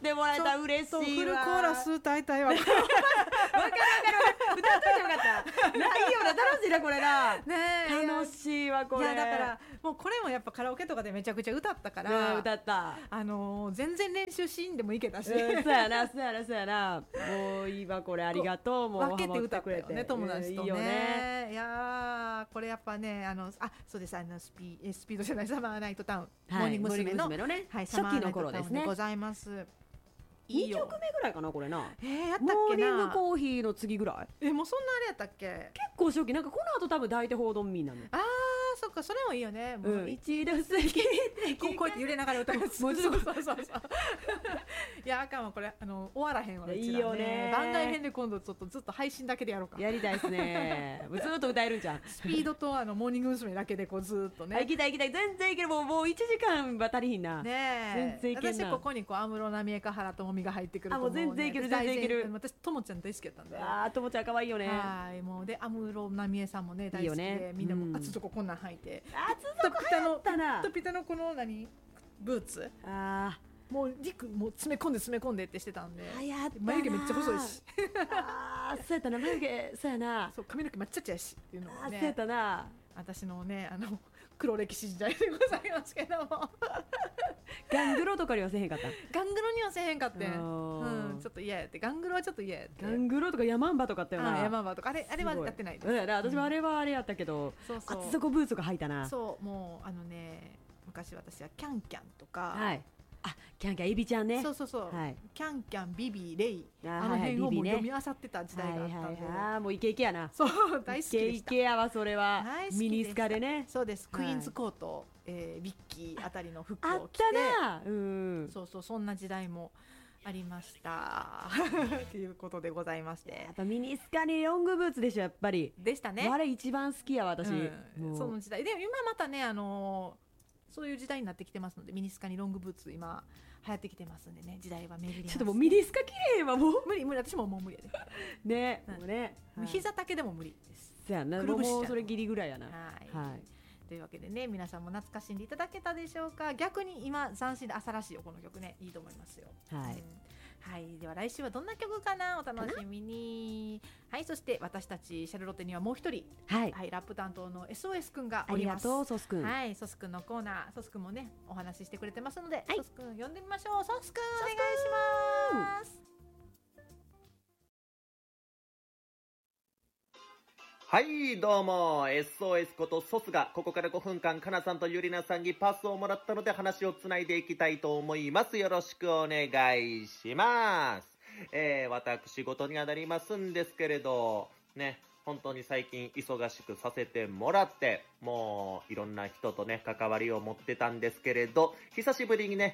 ってもらえたら嬉しいわ。 フルコーラス歌いたいわ。 わかるわかる。歌っといてよかった。ないいよな、楽しいなこれな。 ねえ楽しいわこれ。 いやだからもうこれもやっぱカラオケとかでめちゃくちゃ歌ったかねら、 歌った。 全然練習しんでもいけたし、 そうやなそうやなそうやな。もういいわこれ、ありがとう。もう分けて歌ったよね、友達とね。 いいよね。 いやこれやっぱね、そうです、スピードじゃない、サマーナイトタウン、 はい、 モーニング娘。の、 ね、 はい、 初期の頃ですね。 ございます。 2曲目ぐらいかなこれな。 やったっけな。 モーニングコーヒーの次ぐらい。 もうそんなあれやったっけ。 結構初期、なんかこの後多分抱いて報道民なの。 そっか、それもいいよね。 もう一度過ぎてこうやって揺れながら歌うやつ。 もちろんそういやあかんわこれ、終わらへんわ。 いいよね。 番外編で今度ちょっとずっと配信だけでやろうか。 やりたいですね。ずっと歌えるんじゃん。 スピードとモーニング娘。だけでこうずっとね。 行きたい行きたい、全然いける。もう1時間は足りひんな。 ね全然いけるな。 私ここに安室奈美恵か原朋美が入ってくるともう全然いける全然いける。 私ともちゃん大好きやったんで。 ともちゃん可愛いよね。 はい、もうで安室奈美恵さんもね大好きで、みんなも厚底こんなん履いて、 厚底流行ったな。 ピタのこのブーツ。もうリクもう詰め込んでってしてたんで、眉毛めっちゃ細いし、 そうやったな、眉毛そうやな、 そう髪の毛抹茶茶やしっていうのがね、 そうやったな。 私のね黒歴史時代でございますけどもガングロとかにはせへんかった。 ガングロにはせへんかって、ちょっと嫌やって。ガングロはちょっと嫌やって。 ガングロとかヤマンバとかってよな。 ヤマンバとかあれはやってないです。 私もあれはあれやったけど、厚底ブーツが履いたな。 そうもう昔私はキャンキャンとか、 キャンキャンエビちゃんね。 そう、キャンキャンビビレイ、辺をもう読み漁ってた時代があったんで、 もうイケイケやな。 そう大好きでした。 イケイケやわそれは。ミニスカでね。 そうです、クイーンズコート、ビッキーあたりの服を着て、そうそんな時代もありましたということでございまして、 やっぱミニスカにロングブーツでしょ、やっぱり。 でしたね。 あれ一番好きやわ私。 その時代で、今またねそういう時代になってきてますので、ミニスカにロングブーツ今流行ってきてますんでね、時代は巡ります。 ちょっともうミニスカ綺麗はもう無理私ももう無理やでね。もうね、 膝丈でも無理です。 そうやな、もうそれギリぐらいやな。 というわけでね、皆さんも懐かしんでいただけたでしょうか。逆に今斬新で朝らしいよこの曲ね、いいと思いますよ。では来週はどんな曲かな、お楽しみに。そして私たちシャルロテにはもう一人、ラップ担当の SOS くんがおります。 ありがとうソスくん。 ソスくんのコーナー、ソスくんもねお話ししてくれてますので、ソスくん呼んでみましょう。ソスくんお願いします。 はいどうも SOS ことソスがここから5分間かなさんとゆりなさんにパスをもらったので話をつないでいきたいと思います。よろしくお願いします。私事にはなりますんですけれどね、本当に最近忙しくさせてもらって、もういろんな人とね関わりを持ってたんですけれど、久しぶりにね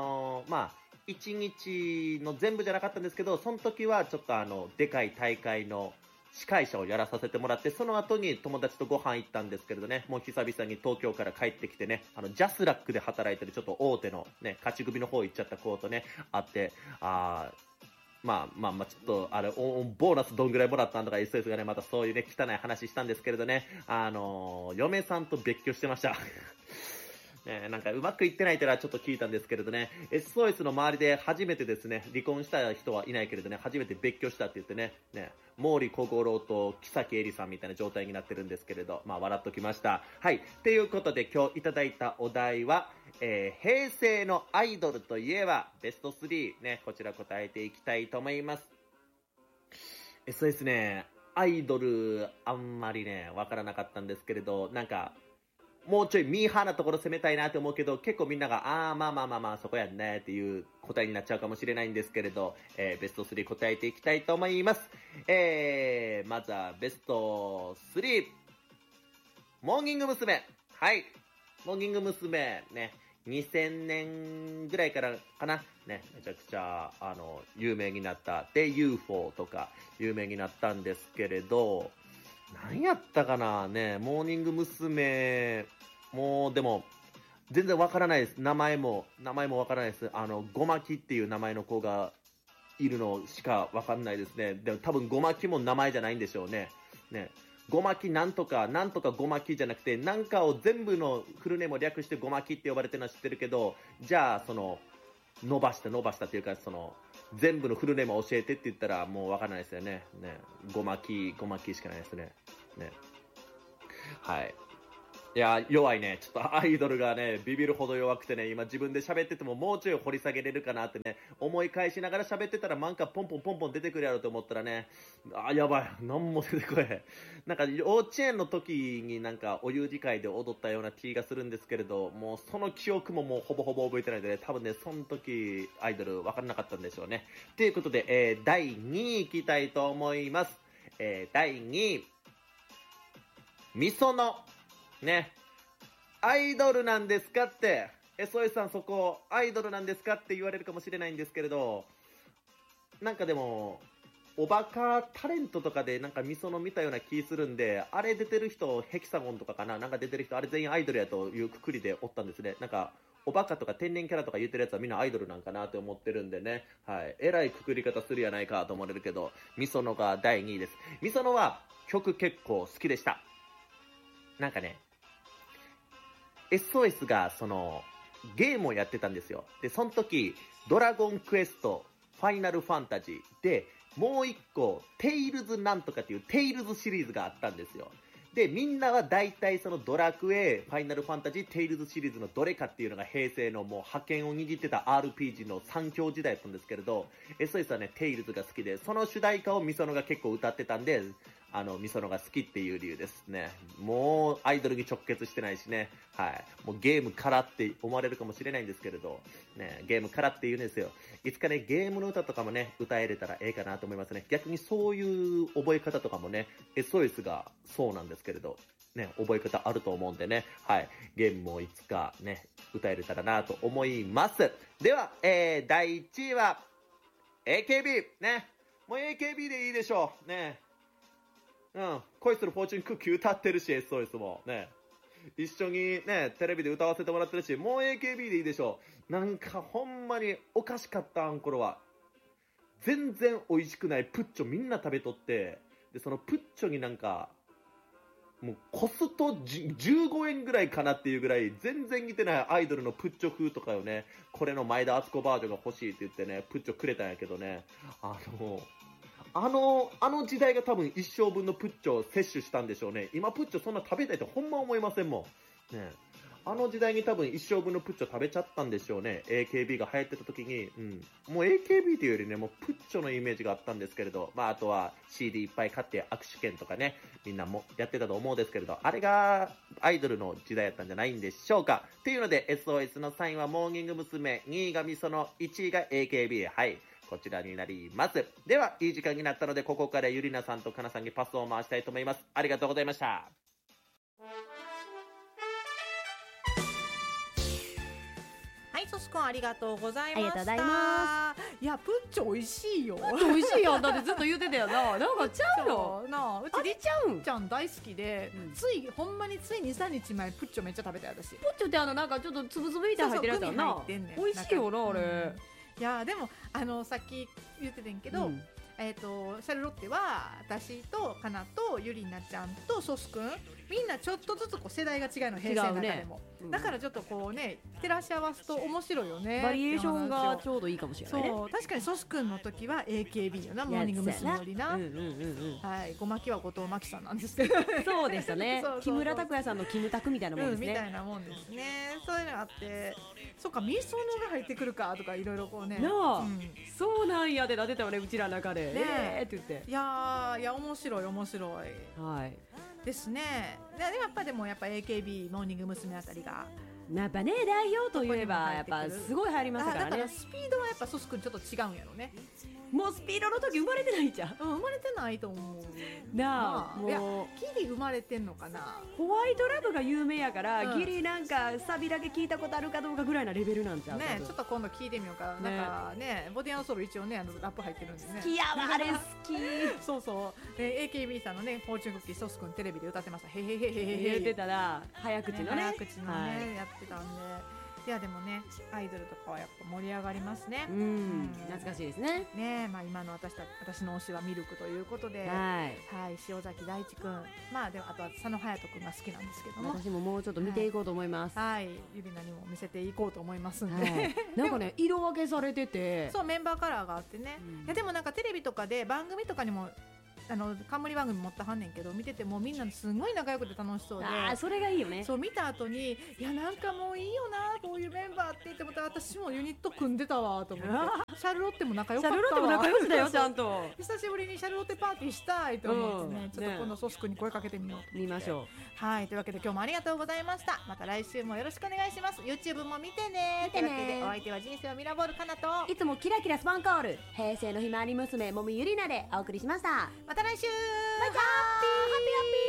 1日の全部じゃなかったんですけど、その時はちょっとでかい大会の司会者をやらさせてもらって、その後に友達とご飯行ったんですけれどね、もう久々に東京から帰ってきてね、ジャスラックで働いてるちょっと大手のね、勝ち組の方行っちゃった子とね、会って、ちょっと、ボーナスどんぐらいもらったんとか SOS がね、またそういうね、汚い話したんですけれどね、嫁さんと別居してました。なんかうまくいってないってのはちょっと聞いたんですけれどね、SOS の周りで初めてですね、離婚した人はいないけれどね、初めて別居したって言ってね、毛利小五郎と木崎絵里さんみたいな状態になってるんですけれど、笑っときました。はい。ということで今日いただいたお題は、平成のアイドルといえばベスト3ね、こちら答えていきたいと思います。SOS ね、アイドルあんまりね、わからなかったんですけれど、なんか、もうちょいミーハーなところ攻めたいなって思うけど、結構みんながまあそこやんねっていう答えになっちゃうかもしれないんですけれど、ベスト3答えていきたいと思います。まずはベスト3、モーニング娘。はい、モーニング娘。ね、2000年ぐらいからかなね、めちゃくちゃ有名になったで UFO とか有名になったんですけれど、何やったかなね、モーニング娘。もうでも全然わからないです。名前もわからないです。ごまきっていう名前の子がいるのしかわかんないですね。でも多分ごまきも名前じゃないんでしょうね。ごまきなんとかごまきじゃなくて、なんかを全部のフルネームを略してごまきって呼ばれてるのは知ってるけど、じゃあその伸ばしたっていうか、その全部のフルネームを教えてって言ったらもうわからないですよね。ゴマキーしかないですね。はい。いや、弱いね。ちょっとアイドルがね、ビビるほど弱くてね、今自分で喋っててももうちょい掘り下げれるかなってね、思い返しながら喋ってたらなんかポンポン出てくるやろと思ったらね、やばい。なんも出てこい。なんか幼稚園の時になんかお遊戯会で踊ったような気がするんですけれど、もうその記憶ももうほぼ覚えてないでね、多分ね、その時アイドル分からなかったんでしょうね。ということで、第2位いきたいと思います。第2位、みその。ね、アイドルなんですかって、SOS さんそこアイドルなんですかって言われるかもしれないんですけれど、なんかでもおバカタレントとかでなんかみその見たような気するんで、あれ出てる人ヘキサゴンとかかな、なんか出てる人あれ全員アイドルやというくくりでおったんですね。なんかおバカとか天然キャラとか言ってるやつはみんなアイドルなんかなって思ってるんでね、はい、えらいくくり方するやないかと思われるけど、みそのが第2位です。みそのは曲結構好きでした。なんかね、SOS がそのゲームをやってたんですよ。で、その時ドラゴンクエストファイナルファンタジーでもう一個テイルズなんとかっていうテイルズシリーズがあったんですよ。で、みんなは大体そのドラクエ、ファイナルファンタジー、テイルズシリーズのどれかっていうのが平成のもう覇権を握ってた RPG の三強時代だったんですけれど、SOS はね、テイルズが好きで、その主題歌をみそのが結構歌ってたんで、みそのが好きっていう理由ですね。もうアイドルに直結してないしね。はい。もうゲームからって思われるかもしれないんですけれど、ね、ゲームからって言うんですよ。いつかね、ゲームの歌とかもね、歌えれたらええかなと思いますね。逆にそういう覚え方とかもね、SOS がそうなんですけれど、ね、覚え方あると思うんでね。はい。ゲームもいつかね、歌えれたらなと思います。では、第1位は、AKB。ね。もう AKB でいいでしょう。ね。恋するフォーチュンクッキー歌ってるし、SOS もね、一緒にね、テレビで歌わせてもらってるし、もう AKB でいいでしょう。なんかほんまにおかしかった、あんころは。全然美味しくないプッチョみんな食べとって、で、そのプッチョになんか、もうコスト15円ぐらいかなっていうぐらい、全然似てないアイドルのプッチョ風とかよね、これの前田敦子バージョンが欲しいって言ってね、プッチョくれたんやけどね、あの時代が多分一生分のプッチョを摂取したんでしょうね。今プッチョそんな食べたいってほんま思いませんもん。ね、あの時代に多分一生分のプッチョ食べちゃったんでしょうね。AKB が流行ってた時に、もう AKB というよりね、もうプッチョのイメージがあったんですけれど、あとは CD いっぱい買って握手券とかね、みんなもやってたと思うんですけれど、あれがアイドルの時代やったんじゃないんでしょうか。っていうので、SOS の3位はモーニング娘。2位がみその、1位が AKB。はい。こちらになります。では、いい時間になったので、ここからゆりなさんとかなさんにパスを回したいと思います。ありがとうございました。 はい、ソスコンありがとうございました。 ありがとうございまいや、プッチョ美味しいよ。 美味しいよ。だってずっと言ってたよな。なんかちゃうの。 うちあれちゃうん。 ちゃん大好きで、ほんまについ2、3日前プッチョめっちゃ食べたよ私。 プッチョってなんかちょっとつぶつぶみたいに入ってるやつやな。美味しいよなあれ。 いやでもさっき言ってたんけど、シャルロッテは私とかなとゆりなちゃんとソスくんみんなちょっとずつこう世代が違うの、平成の中でも、だからちょっとこうね照らし合わすと面白いよね。 バリエーションがちょうどいいかもしれないね。 そう確かにソスくんの時は AKB よな、モーニング娘。よりな。はい、ごまきは後藤真希さんなんですけどそうでしたね。木村拓哉さんのキムタクみたいなもんですね。 みたいなもんですね。そういうのがあって、そっか、みそのが入ってくるかとかいろいろこうね。 なあ、そうなんやでなってたわね、うちらの中で。って言って。 いや面白い面白い。はい。ですね。でもやっぱ AKB モーニング娘。あたりが。 やっぱね、代表といえばやっぱすごい入りましたからね。 だからスピードはやっぱソスくんちょっと違うんやろね。 もうスピードの時生まれてないじゃん。 生まれてないと思うなあ。 もうギリ生まれてんのかな。 ホワイトラブが有名やから、ギリなんかサビだけ聞いたことあるかどうかぐらいなレベルなんちゃうね。ちょっと今度聞いてみようか。なんかね、ボディアンソル一応ねラップ入ってるんでね。 好きやわ、あれ好き。 そうそう。AKB さんのね、フォーチュンクッキーソスくんテレビで歌ってました。へへへへへ言ってたな、早口のね。 早口のね、やってたんで。いいやでもねアイドルとかはやっぱ盛り上がりますね。 懐かしいですね。 ね、まあ今の私の推しはミルクということで、 はい、 塩崎大地くん、まあでもあとは佐野勇斗くんが好きなんですけども、 私ももうちょっと見ていこうと思います。 はい、ゆりなにも見せていこうと思いますんで、 なんかね色分けされてて、 そうメンバーカラーがあってね、いやでもなんかテレビとかで番組とかにも冠番組持ったはんねんけど、見ててもみんなすごい仲良くて楽しそうで、 それがいいよね。 そう見た後にいやなんかもういいよなこういうメンバーって言っても私もユニット組んでたわと思ってシャルロッテも仲良かったわ。 シャルロッテも仲良しだよちゃんと。 久しぶりにシャルロッテパーティーしたいと思ってね、ちょっと今度ソス君に声かけてみようと思って。 見ましょう。 はい、というわけで今日もありがとうございました。また来週もよろしくお願いします。 YouTube も見てね。というわけでお相手は人生をミラボールかなと、 いつもキラキラスパンコール平成のひまわり娘もみゆりなでお送りしました。 また来週。 バイバーイ。ハッピーハッピー。